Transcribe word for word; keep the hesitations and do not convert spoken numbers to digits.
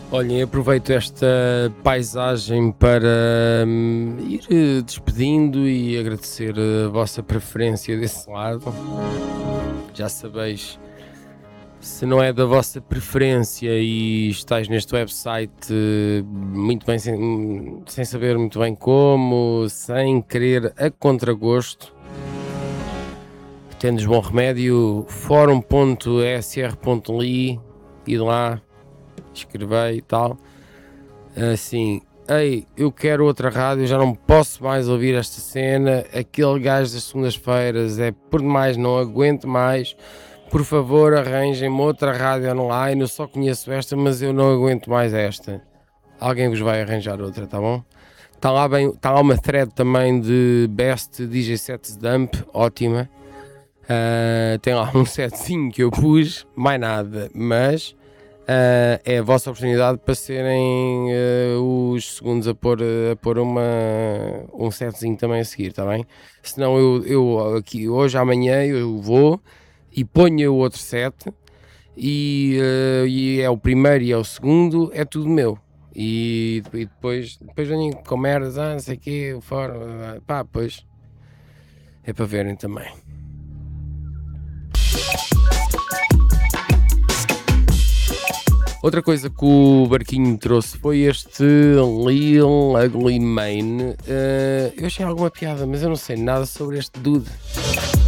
Olhem, aproveito esta paisagem para hum, ir eh, despedindo e agradecer a vossa preferência desse lado. Já sabeis, se não é da vossa preferência e estáis neste website eh, muito bem, sem, sem saber muito bem como, sem querer a contragosto, tendes bom remédio, fórum ponto e s r ponto l i, e lá escrevei e tal, assim, ei, eu quero outra rádio, já não posso mais ouvir esta cena, aquele gajo das segundas-feiras é por demais, não aguento mais, por favor arranjem-me outra rádio online, eu só conheço esta, mas eu não aguento mais esta. Alguém vos vai arranjar outra, tá bom? Está lá, bem, tá lá uma thread também de Best D J Sets Dump, ótima. Uh, tem lá um setzinho que eu pus, mais nada, mas Uh, é a vossa oportunidade para serem uh, os segundos a pôr, a pôr uma, um setzinho também a seguir, está bem? Senão eu, eu aqui hoje, amanhã eu vou e ponho o outro set e, uh, e é o primeiro e é o segundo, é tudo meu. E, e depois, depois venho com merdas, ah, não sei o quê, fora, ah, pá, pois é para verem também. Outra coisa que o barquinho me trouxe foi este Lil Ugly Mane. Uh, eu achei alguma piada, mas eu não sei nada sobre este dude.